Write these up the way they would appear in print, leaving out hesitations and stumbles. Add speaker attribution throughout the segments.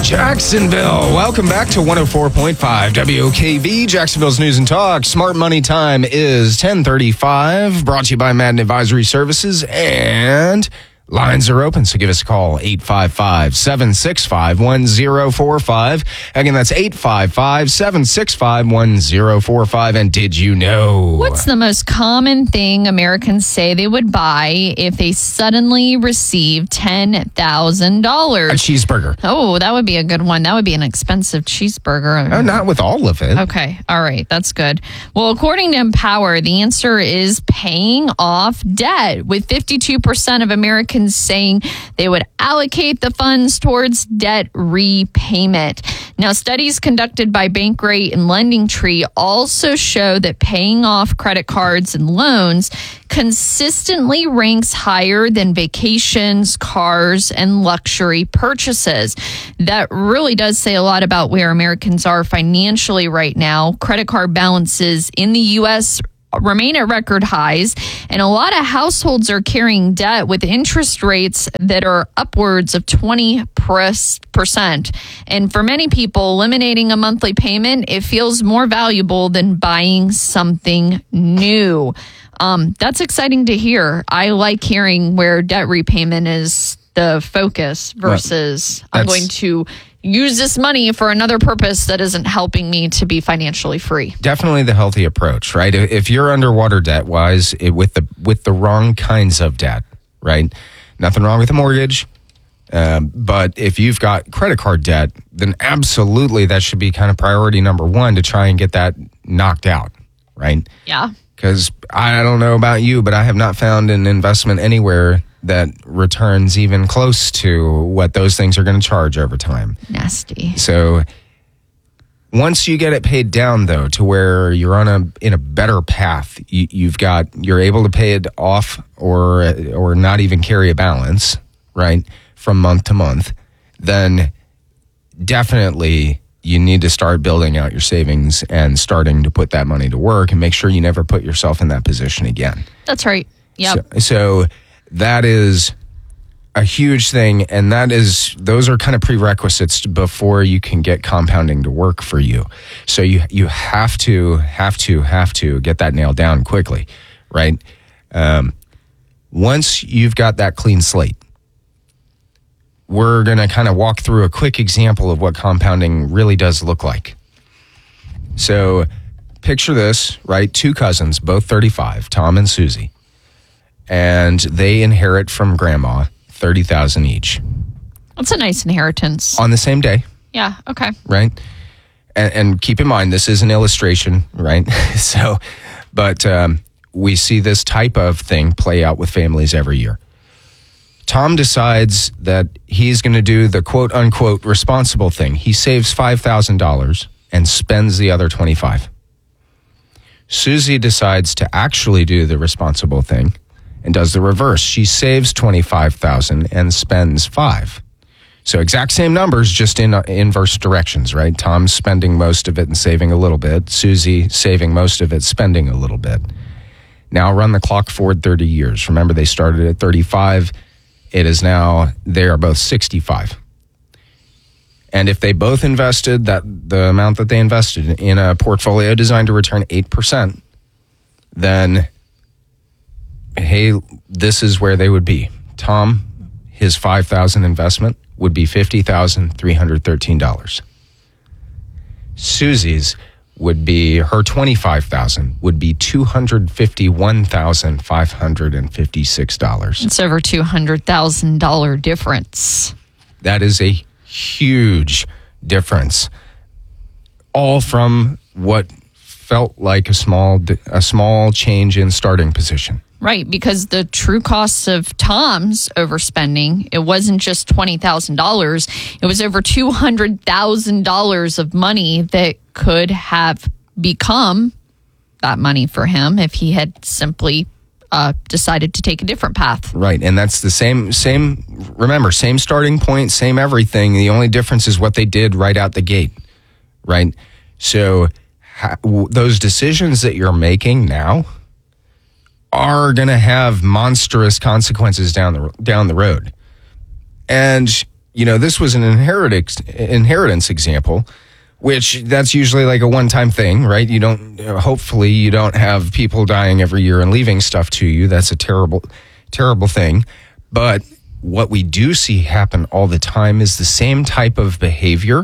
Speaker 1: Jacksonville, welcome back to 104.5 WOKV, Jacksonville's News and Talk. Smart Money Time is 10:35, brought to you by Madden Advisory Services, and lines are open, so give us a call, 855-765-1045. Again, that's 855-765-1045. And did you know?
Speaker 2: What's the most common thing Americans say they would buy if they suddenly receive $10,000?
Speaker 1: A cheeseburger.
Speaker 2: Oh, that would be a good one. That would be an expensive cheeseburger.
Speaker 1: No, not with all of it.
Speaker 2: Okay. All right. That's good. Well, according to Empower, the answer is paying off debt, with 52% of Americans saying they would allocate the funds towards debt repayment. Now, studies conducted by Bankrate and LendingTree also show that paying off credit cards and loans consistently ranks higher than vacations, cars, and luxury purchases. That really does say a lot about where Americans are financially right now. Credit card balances in the U.S. remain at record highs, and a lot of households are carrying debt with interest rates that are upwards of 20%. And for many people, eliminating a monthly payment, it feels more valuable than buying something new. That's exciting to hear. I like hearing where debt repayment is the focus versus I'm going to use this money for another purpose that isn't helping me to be financially free.
Speaker 1: Definitely the healthy approach, right? If you're underwater debt-wise with the wrong kinds of debt, right? Nothing wrong with a mortgage, but if you've got credit card debt, then absolutely that should be kind of priority number one to try and get that knocked out, right?
Speaker 2: Yeah.
Speaker 1: Because I don't know about you, but I have not found an investment anywhere that returns even close to what those things are going to charge over time.
Speaker 2: Nasty.
Speaker 1: So once you get it paid down, though, to where you're in a better path, you're able to pay it off or not even carry a balance, right, from month to month, then definitely you need to start building out your savings and starting to put that money to work and make sure you never put yourself in that position again.
Speaker 2: That's right. Yep.
Speaker 1: So that is a huge thing, and those are kind of prerequisites before you can get compounding to work for you. So you have to get that nailed down quickly, right? Once you've got that clean slate, we're going to kind of walk through a quick example of what compounding really does look like. So picture this, right? Two cousins, both 35, Tom and Susie. And they inherit from grandma $30,000 each.
Speaker 2: That's a nice inheritance.
Speaker 1: On the same day.
Speaker 2: Yeah, okay.
Speaker 1: Right? And keep in mind, this is an illustration, right? But we see this type of thing play out with families every year. Tom decides that he's going to do the quote-unquote responsible thing. He saves $5,000 and spends the other $25,000. Susie decides to actually do the responsible thing and does the reverse. She saves $25,000 and spends $5,000. So exact same numbers, just in inverse directions, right? Tom's spending most of it and saving a little bit. Susie saving most of it, spending a little bit. Now run the clock forward 30 years. Remember, they started at 35. It is now, they are both 65. And if they both invested the amount that they invested in a portfolio designed to return 8%, then, hey, this is where they would be. Tom, his $5,000 investment would be $50,313. Susie's would be, her $25,000 would be $251,556.
Speaker 2: It's over $200,000 difference.
Speaker 1: That is a huge difference. All from what felt like a small change in starting position.
Speaker 2: Right, because the true costs of Tom's overspending, it wasn't just $20,000. It was over $200,000 of money that could have become that money for him if he had simply decided to take a different path.
Speaker 1: Right, and that's the same, remember, same starting point, same everything. The only difference is what they did right out the gate, right? So those decisions that you're making now are going to have monstrous consequences down the road. And this was an inheritance example, which that's usually like a one-time thing, right? Hopefully you don't have people dying every year and leaving stuff to you. That's a terrible, terrible thing. But what we do see happen all the time is the same type of behavior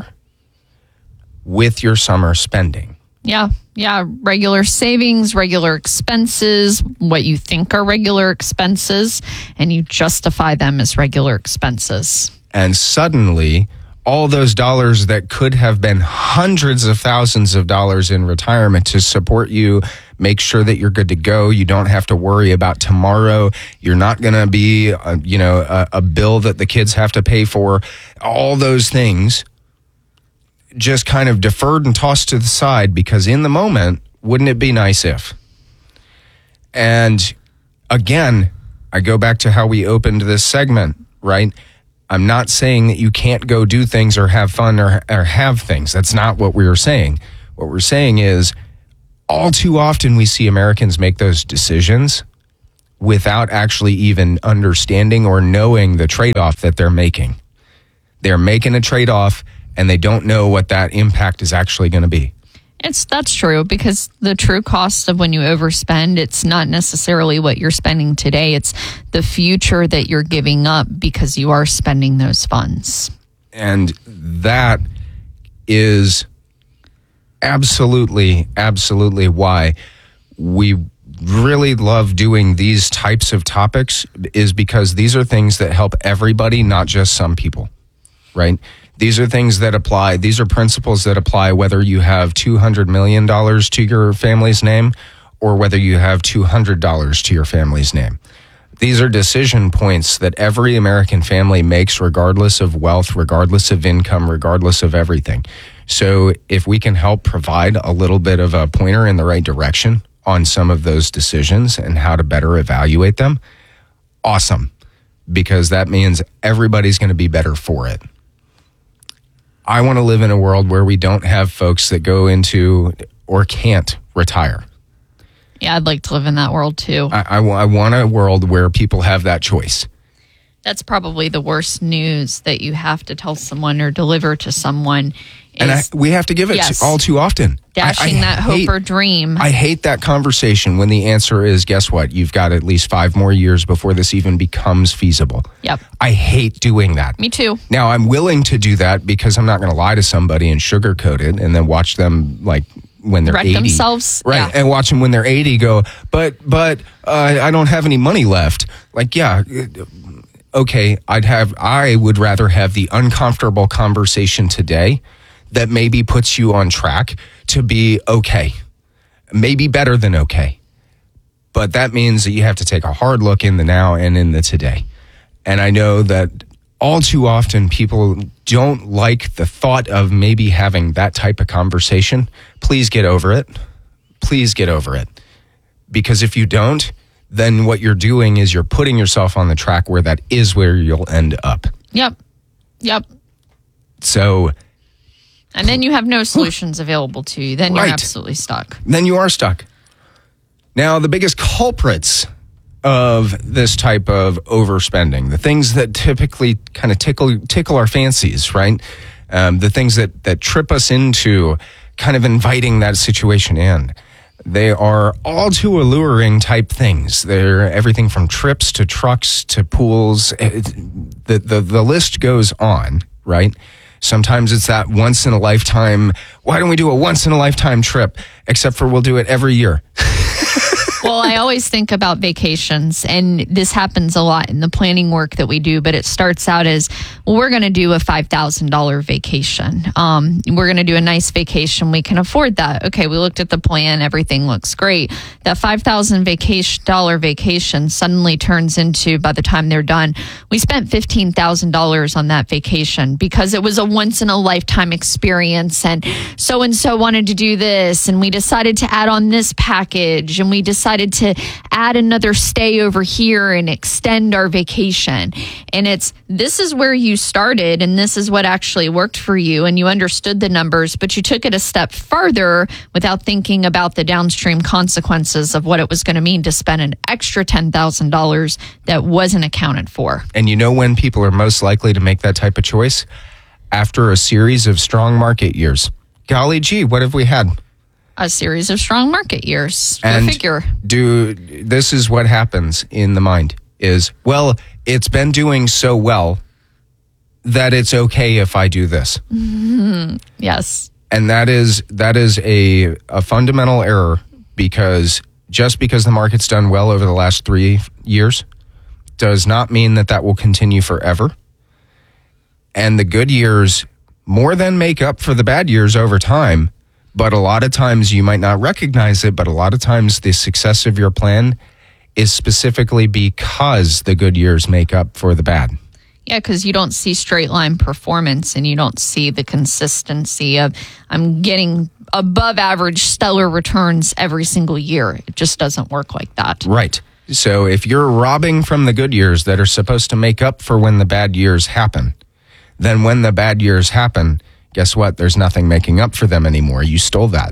Speaker 1: with your summer spending.
Speaker 2: Yeah. Regular savings, regular expenses, what you think are regular expenses, and you justify them as regular expenses.
Speaker 1: And suddenly, all those dollars that could have been hundreds of thousands of dollars in retirement to support you, make sure that you're good to go. You don't have to worry about tomorrow. You're not going to be, a bill that the kids have to pay for. All those things just kind of deferred and tossed to the side because in the moment, wouldn't it be nice if? And again, I go back to how we opened this segment, right? I'm not saying that you can't go do things or have fun or have things. That's not what we were saying. What we're saying is all too often we see Americans make those decisions without actually even understanding or knowing the trade-off that they're making. They're making a trade-off and they don't know what that impact is actually going to be.
Speaker 2: That's true, because the true cost of when you overspend, it's not necessarily what you're spending today. It's the future that you're giving up because you are spending those funds.
Speaker 1: And that is absolutely why we really love doing these types of topics, is because these are things that help everybody, not just some people, right? These are things that apply. These are principles that apply whether you have $200 million to your family's name or whether you have $200 to your family's name. These are decision points that every American family makes regardless of wealth, regardless of income, regardless of everything. So if we can help provide a little bit of a pointer in the right direction on some of those decisions and how to better evaluate them, awesome, because that means everybody's going to be better for it. I want to live in a world where we don't have folks that go into or can't retire.
Speaker 2: Yeah, I'd like to live in that world too.
Speaker 1: I want a world where people have that choice.
Speaker 2: That's probably the worst news that you have to tell someone or deliver to someone.
Speaker 1: We have to give it all too often.
Speaker 2: Dashing that hope or dream.
Speaker 1: I hate that conversation when the answer is, guess what? You've got at least 5 more years before this even becomes feasible.
Speaker 2: Yep.
Speaker 1: I hate doing that.
Speaker 2: Me too.
Speaker 1: Now, I'm willing to do that because I'm not going to lie to somebody and sugarcoat it and then watch them like when they're
Speaker 2: wreck
Speaker 1: 80.
Speaker 2: themselves.
Speaker 1: Right.
Speaker 2: Yeah.
Speaker 1: And watch them when they're 80 go, but I don't have any money left. Like, yeah. Okay, I would rather have the uncomfortable conversation today that maybe puts you on track to be okay, maybe better than okay. But that means that you have to take a hard look in the now and in the today. And I know that all too often people don't like the thought of maybe having that type of conversation. Please get over it. Please get over it. Because if you don't, then what you're doing is you're putting yourself on the track where that is where you'll end up.
Speaker 2: Yep.
Speaker 1: So...
Speaker 2: And then you have no solutions available to you. Then you're absolutely stuck.
Speaker 1: Then you are stuck. Now, the biggest culprits of this type of overspending, the things that typically kind of tickle our fancies, right? The things that trip us into kind of inviting that situation in. They are all too alluring type things. They're everything from trips to trucks to pools. The list goes on, right? Sometimes it's that once in a lifetime. Why don't we do a once in a lifetime trip? Except for we'll do it every year.
Speaker 2: Well, I always think about vacations, and this happens a lot in the planning work that we do, but it starts out as, well, we're going to do a $5,000 vacation. We're going to do a nice vacation. We can afford that. Okay, we looked at the plan. Everything looks great. That $5,000 vacation suddenly turns into, by the time they're done, we spent $15,000 on that vacation because it was a once-in-a-lifetime experience, and so wanted to do this, and we decided to add on this package, and we decided decided to add another stay over here and extend our vacation. And this is where you started and this is what actually worked for you, and you understood the numbers, but you took it a step further without thinking about the downstream consequences of what it was going to mean to spend an extra $10,000 that wasn't accounted for.
Speaker 1: And you know when people are most likely to make that type of choice? After a series of strong market years. Golly gee, what have we had?
Speaker 2: A series of strong market years.
Speaker 1: And
Speaker 2: figure.
Speaker 1: This is what happens in the mind is, well, it's been doing so well that it's okay if I do this.
Speaker 2: Mm-hmm. Yes.
Speaker 1: And that is a fundamental error, because just because the market's done well over the last 3 years does not mean that will continue forever. And the good years more than make up for the bad years over time. But a lot of times you might not recognize it, but a lot of times the success of your plan is specifically because the good years make up for the bad.
Speaker 2: Yeah, because you don't see straight line performance and you don't see the consistency of I'm getting above average stellar returns every single year. It just doesn't work like that.
Speaker 1: Right. So if you're robbing from the good years that are supposed to make up for when the bad years happen, then when the bad years happen, guess what? There's nothing making up for them anymore. You stole that.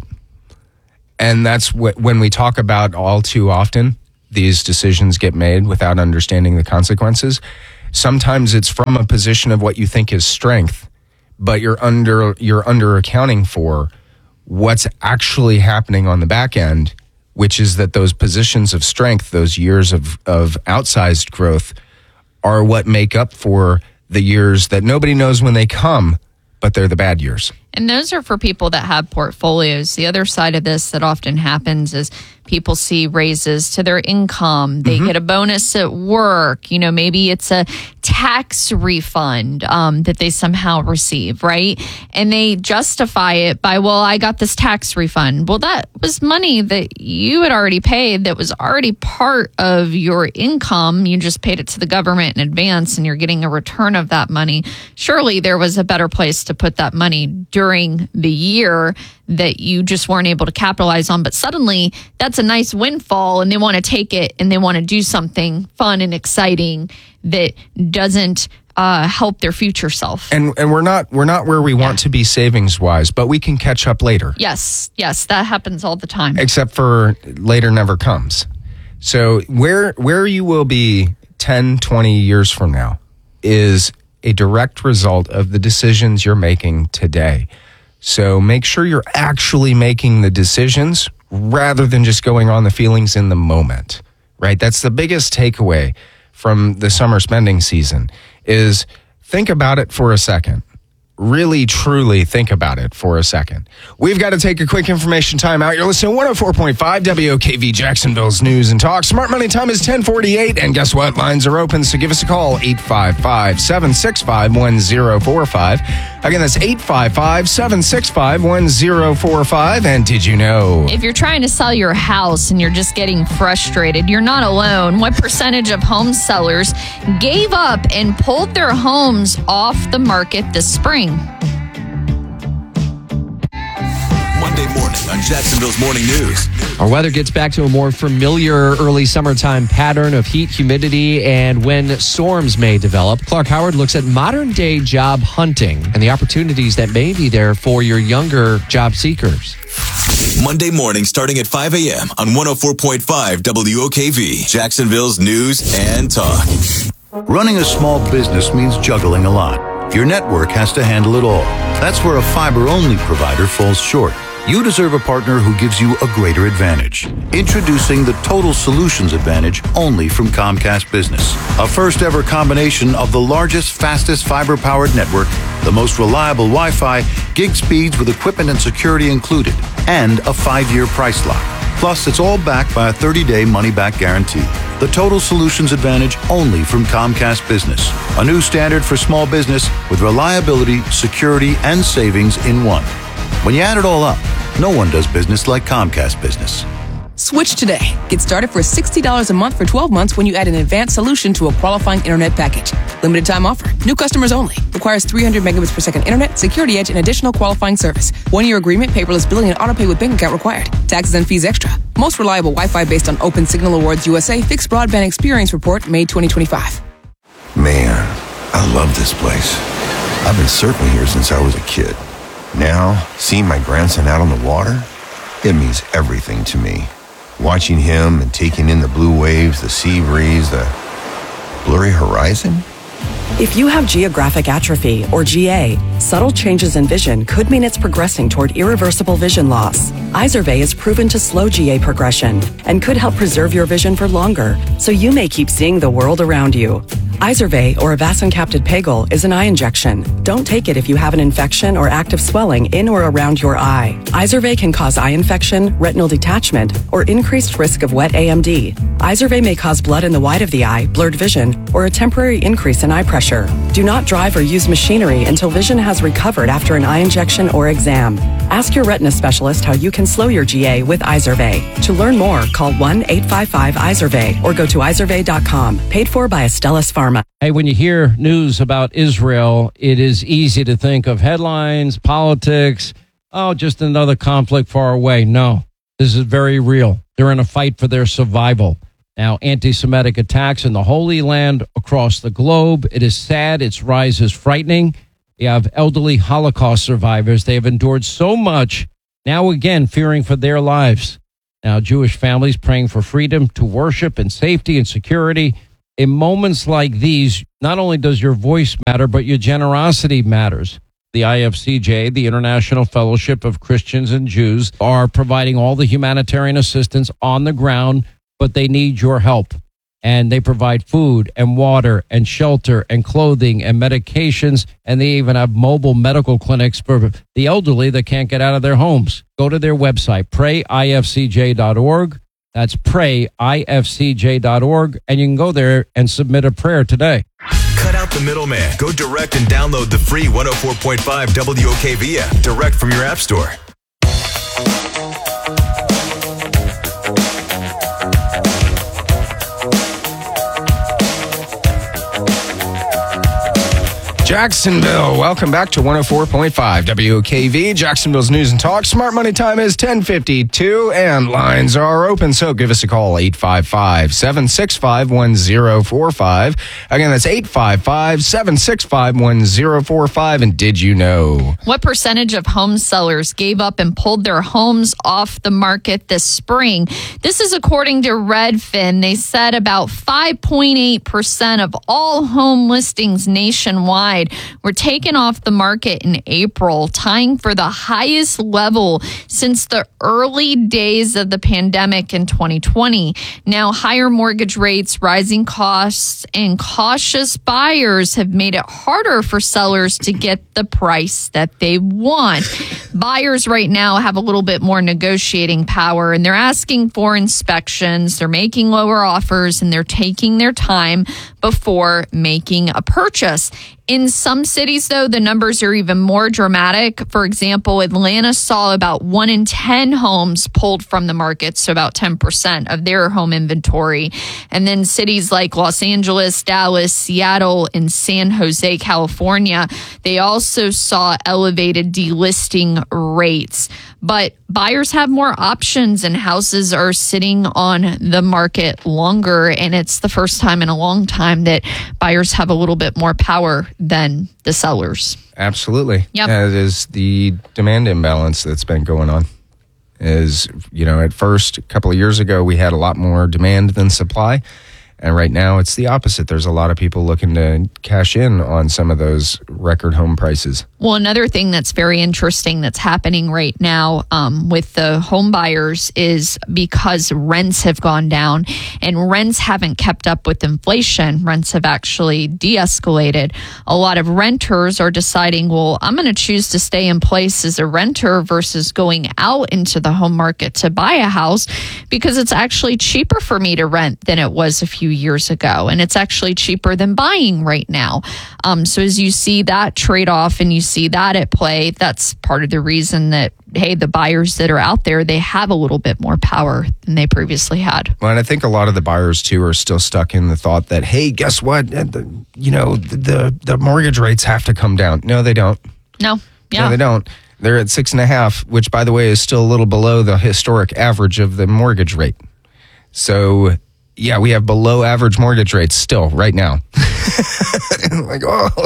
Speaker 1: And that's when we talk about all too often, these decisions get made without understanding the consequences. Sometimes it's from a position of what you think is strength, but you're under accounting for what's actually happening on the back end, which is that those positions of strength, those years of outsized growth, are what make up for the years that nobody knows when they come, but they're the bad years.
Speaker 2: And those are for people that have portfolios. The other side of this that often happens is people see raises to their income. They get a bonus at work. You know, maybe it's a tax refund that they somehow receive, right? And they justify it by, well, I got this tax refund. Well, that was money that you had already paid that was already part of your income. You just paid it to the government in advance and you're getting a return of that money. Surely there was a better place to put that money during the year that you just weren't able to capitalize on. But suddenly that's a nice windfall and they want to take it and they want to do something fun and exciting that doesn't help their future self.
Speaker 1: And we're not where we want to be savings wise, but we can catch up later.
Speaker 2: Yes, that happens all the time.
Speaker 1: Except for later never comes. So where you will be 10, 20 years from now is a direct result of the decisions you're making today. So make sure you're actually making the decisions rather than just going on the feelings in the moment, right? That's the biggest takeaway from the summer spending season is think about it for a second. Really, truly think about it for a second. We've got to take a quick information time out. You're listening to 104.5 WOKV Jacksonville's News and Talk. Smart Money time is 10:48, and guess what? Lines are open, so give us a call, 855-765-1045. Again, that's 855-765-1045. And did you know?
Speaker 2: If you're trying to sell your house and you're just getting frustrated, you're not alone. What percentage of home sellers gave up and pulled their homes off the market this spring?
Speaker 3: Monday morning on Jacksonville's Morning News.
Speaker 4: Our weather gets back to a more familiar early summertime pattern of heat, humidity, and when storms may develop. Clark Howard looks at modern-day job hunting and the opportunities that may be there for your younger job seekers.
Speaker 3: Monday morning starting at 5 a.m. on 104.5 WOKV, Jacksonville's News and Talk.
Speaker 5: Running a small business means juggling a lot. Your network has to handle it all. That's where a fiber-only provider falls short. You deserve a partner who gives you a greater advantage. Introducing the Total Solutions Advantage only from Comcast Business. A first-ever combination of the largest, fastest fiber-powered network, the most reliable Wi-Fi, gig speeds with equipment and security included, and a 5-year price lock. Plus, it's all backed by a 30-day money-back guarantee. The Total Solutions Advantage only from Comcast Business. A new standard for small business with reliability, security, and savings in one. When you add it all up, no one does business like Comcast Business.
Speaker 6: Switch today. Get started for $60 a month for 12 months when you add an advanced solution to a qualifying internet package. Limited time offer. New customers only. Requires 300 megabits per second internet, security edge, and additional qualifying service. 1-year agreement, paperless billing, and autopay with bank account required. Taxes and fees extra. Most reliable Wi-Fi based on Open Signal Awards USA Fixed Broadband Experience Report, May 2025.
Speaker 7: Man, I love this place. I've been surfing here since I was a kid. Now, seeing my grandson out on the water, it means everything to me. Watching him and taking in the blue waves, the sea breeze, the blurry horizon.
Speaker 8: If you have geographic atrophy, or GA, subtle changes in vision could mean it's progressing toward irreversible vision loss. Izervay is proven to slow GA progression and could help preserve your vision for longer, so you may keep seeing the world around you. Izervay, or avacincaptad pegol, is an eye injection. Don't take it if you have an infection or active swelling in or around your eye. Izervay can cause eye infection, retinal detachment, or increased risk of wet AMD. Izervay may cause blood in the white of the eye, blurred vision, or a temporary increase in eye pressure. Do not drive or use machinery until vision has recovered after an eye injection or exam. Ask your retina specialist how you can slow your GA with Izervay. To learn more, call 1-855-IZERVAY or go to izervay.com. Paid for by Astellas Pharma.
Speaker 4: Hey, when you hear news about Israel, it is easy to think of headlines, politics, just another conflict far away. No, this is very real. They're in a fight for their survival. Now, anti-Semitic attacks in the Holy Land across the globe. It is sad. Its rise is frightening. You have elderly Holocaust survivors. They have endured so much, now again fearing for their lives. Now, Jewish families praying for freedom to worship and safety and security. In moments like these, not only does your voice matter, but your generosity matters. The IFCJ, the International Fellowship of Christians and Jews, are providing all the humanitarian assistance on the ground, but they need your help. And they provide food and water and shelter and clothing and medications, and they even have mobile medical clinics for the elderly that can't get out of their homes. Go to their website, prayifcj.org. That's prayifcj.org, and you can go there and submit a prayer today.
Speaker 3: Cut out the middleman. Go direct and download the free 104.5 WOKV app direct from your app store.
Speaker 1: Jacksonville, welcome back to 104.5 WOKV, Jacksonville's News and Talk. Smart Money time is 10:52, and lines are open, so give us a call, 855-765-1045. Again, that's 855-765-1045, and did you know?
Speaker 2: What percentage of home sellers gave up and pulled their homes off the market this spring? This is according to Redfin. They said about 5.8% of all home listings nationwide were taken off the market in April, tying for the highest level since the early days of the pandemic in 2020. Now, higher mortgage rates, rising costs, and cautious buyers have made it harder for sellers to get the price that they want. Buyers right now have a little bit more negotiating power, and they're asking for inspections, they're making lower offers, and they're taking their time before making a purchase. In some cities, though, the numbers are even more dramatic. For example, Atlanta saw about 1 in 10 homes pulled from the market, so about 10% of their home inventory. And then cities like Los Angeles, Dallas, Seattle, and San Jose, California, they also saw elevated delisting rates. But buyers have more options and houses are sitting on the market longer. And it's the first time in a long time that buyers have a little bit more power than the sellers.
Speaker 1: Absolutely.
Speaker 2: Yep.
Speaker 1: It is the demand imbalance that's been going on. Is, at first, a couple of years ago, we had a lot more demand than supply. And right now, it's the opposite. There's a lot of people looking to cash in on some of those record home prices.
Speaker 2: Well, another thing that's very interesting that's happening right now with the home buyers is because rents have gone down and rents haven't kept up with inflation. Rents have actually de-escalated. A lot of renters are deciding, well, I'm going to choose to stay in place as a renter versus going out into the home market to buy a house because it's actually cheaper for me to rent than it was a few few years ago, and it's actually cheaper than buying right now. So as you see that trade-off and you see that at play, that's part of the reason that, hey, the buyers that are out there, they have a little bit more power than they previously had.
Speaker 1: Well, and I think a lot of the buyers, too, are still stuck in the thought that, hey, guess what? The mortgage rates have to come down. No, they don't.
Speaker 2: No. Yeah.
Speaker 1: No, they don't. They're at 6.5%, which, by the way, is still a little below the historic average of the mortgage rate. So, yeah, we have below average mortgage rates still right now. Like,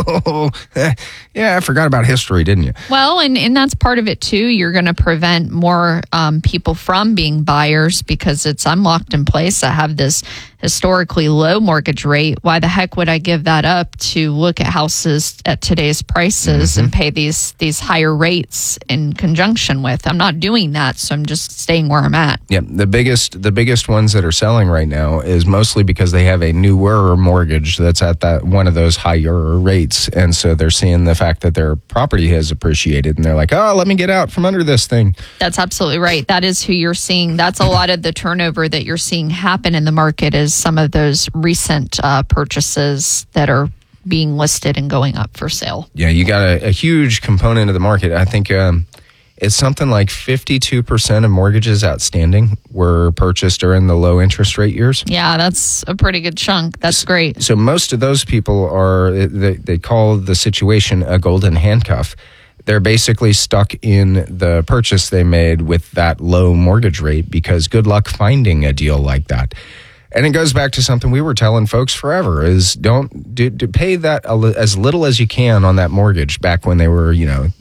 Speaker 1: yeah, I forgot about history, didn't you?
Speaker 2: Well, and that's part of it, too. You're going to prevent more people from being buyers because I'm locked in place. I have this historically low mortgage rate. Why the heck would I give that up to look at houses at today's prices and pay these higher rates in conjunction with? I'm not doing that, so I'm just staying where I'm at.
Speaker 1: Yeah, the biggest ones that are selling right now is mostly because they have a newer mortgage that's at that one of those higher rates, and so they're seeing the fact that their property has appreciated, and they're like, oh, let me get out from under this thing.
Speaker 2: That's absolutely right. That is who you're seeing. That's a lot of the turnover that you're seeing happen in the market is some of those recent purchases that are being listed and going up for sale.
Speaker 1: Yeah, you got a huge component of the market. I think it's something like 52% of mortgages outstanding were purchased during the low interest rate years.
Speaker 2: Yeah, that's a pretty good chunk. That's great.
Speaker 1: So most of those people they call the situation a golden handcuff. They're basically stuck in the purchase they made with that low mortgage rate because good luck finding a deal like that. And it goes back to something we were telling folks forever is don't pay that as little as you can on that mortgage back when they were,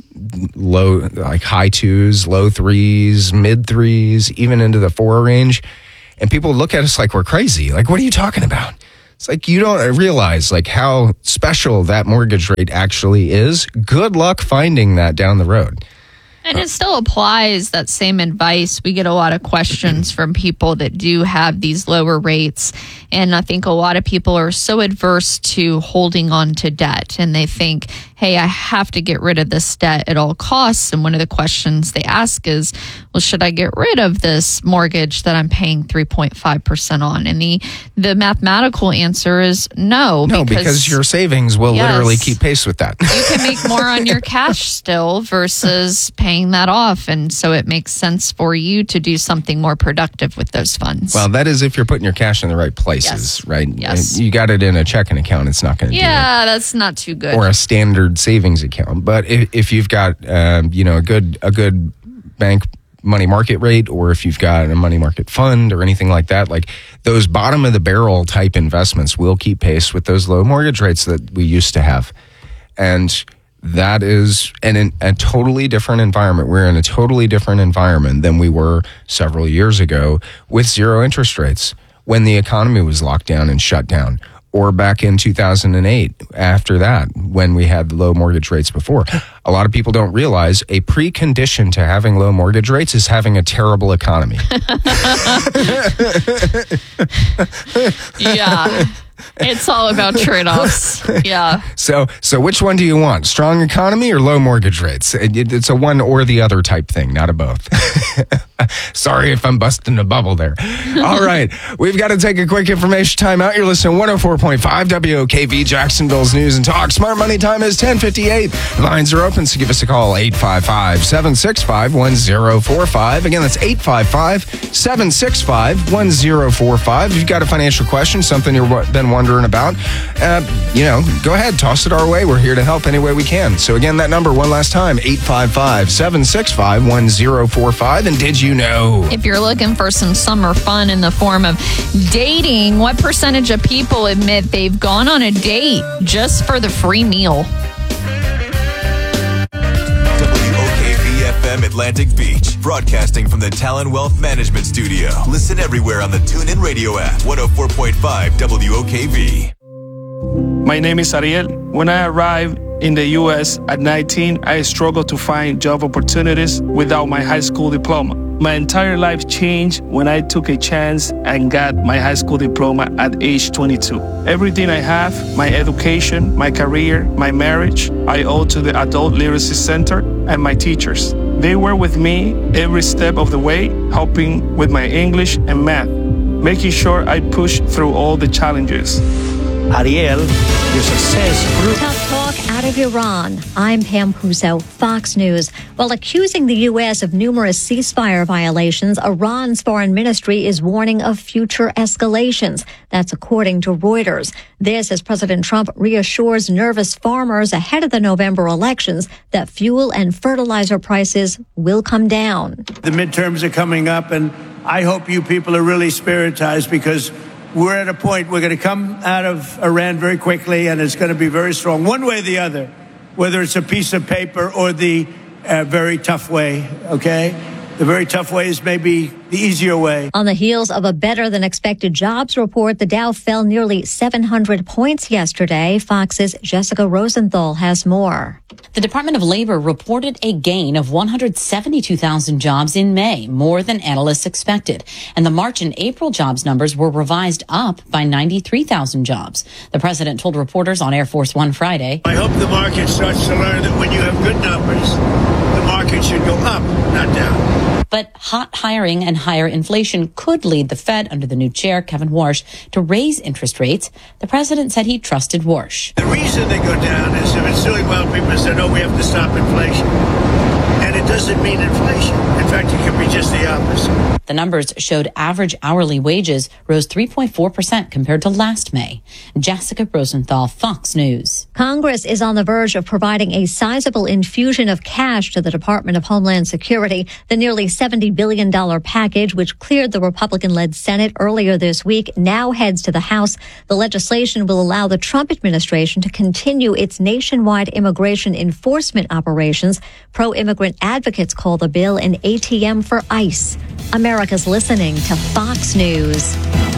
Speaker 1: low, like high 2s, low 3s, mid 3s, even into the 4 range. And people look at us like we're crazy. Like, what are you talking about? It's like you don't realize like how special that mortgage rate actually is. Good luck finding that down the road.
Speaker 2: And it still applies, that same advice. We get a lot of questions from people that do have these lower rates. And I think a lot of people are so adverse to holding on to debt. And they think, hey, I have to get rid of this debt at all costs. And one of the questions they ask is, well, should I get rid of this mortgage that I'm paying 3.5% on? And the mathematical answer is no.
Speaker 1: No, because your savings will literally keep pace with that.
Speaker 2: You can make more on your cash still versus paying that off. And so it makes sense for you to do something more productive with those funds.
Speaker 1: Well, that is if you're putting your cash in the right places, right?
Speaker 2: Yes.
Speaker 1: You got it in a checking account, it's not going to do it.
Speaker 2: Yeah, that's not too good.
Speaker 1: Or a standard savings account. But if you've got, a good bank money market rate, or if you've got a money market fund or anything like that, like those bottom of the barrel type investments will keep pace with those low mortgage rates that we used to have. And that is in a totally different environment. We're in a totally different environment than we were several years ago with zero interest rates when the economy was locked down and shut down, or back in 2008 after that when we had low mortgage rates before. A lot of people don't realize a precondition to having low mortgage rates is having a terrible economy.
Speaker 2: Yeah. It's all about trade-offs. Yeah.
Speaker 1: So which one do you want? Strong economy or low mortgage rates? It's a one or the other type thing, not a both. Sorry if I'm busting a bubble there. All right. We've got to take a quick information time out. You're listening to 104.5 WOKV, Jacksonville's News and Talk. Smart Money time is 10:58. The lines are open, so give us a call, 855-765-1045. Again, that's 855-765-1045. If you've got a financial question, something you've been wondering about, go ahead, toss it our way. We're here to help any way we can. So again, that number one last time, 855-765-1045. And did you know?
Speaker 2: If you're looking for some summer fun in the form of dating, what percentage of people admit they've gone on a date just for the free meal?
Speaker 3: WOKV-FM Atlantic Beach, broadcasting from the Talon Wealth Management Studio. Listen everywhere on the TuneIn Radio app. 104.5 WOKV.
Speaker 9: My name is Ariel. When I arrived in the U.S. at 19, I struggled to find job opportunities without my high school diploma. My entire life changed when I took a chance and got my high school diploma at age 22. Everything I have, my education, my career, my marriage, I owe to the Adult Literacy Center and my teachers. They were with me every step of the way, helping with my English and math. making sure I push through all the challenges.
Speaker 10: Ariel, your success group.
Speaker 11: Tough talk out of Iran. I'm Pam Puso, Fox News. While accusing the U.S. of numerous ceasefire violations, Iran's foreign ministry is warning of future escalations. That's according to Reuters. This as President Trump reassures nervous farmers ahead of the November elections that fuel and fertilizer prices will come down.
Speaker 10: The midterms are coming up, and I hope you people are really spiritized, because we're at a point we're going to come out of Iran very quickly, and it's going to be very strong, one way or the other, whether it's a piece of paper or the very tough way, okay? The very tough way is maybe the easier way.
Speaker 11: On the heels of a better-than-expected jobs report, the Dow fell nearly 700 points yesterday. Fox's Jessica Rosenthal has more.
Speaker 12: The Department of Labor reported a gain of 172,000 jobs in May, more than analysts expected. And the March and April jobs numbers were revised up by 93,000 jobs. The president told reporters on Air Force One Friday,
Speaker 10: I hope the market starts to learn that when you have good numbers, the market should go up, not down.
Speaker 12: But hot hiring and higher inflation could lead the Fed under the new chair, Kevin Warsh, to raise interest rates. The president said he trusted Warsh.
Speaker 10: The reason they go down is if it's doing well, people say, no, we have to stop inflation. And it doesn't mean inflation. In fact, it could be just the opposite.
Speaker 12: The numbers showed average hourly wages rose 3.4% compared to last May. Jessica Rosenthal, Fox News.
Speaker 11: Congress is on the verge of providing a sizable infusion of cash to the Department of Homeland Security. The nearly $70 billion package, which cleared the Republican-led Senate earlier this week, now heads to the House. The legislation will allow the Trump administration to continue its nationwide immigration enforcement operations. Pro-immigrant advocates call the bill an ATM for ICE. America's listening to Fox News.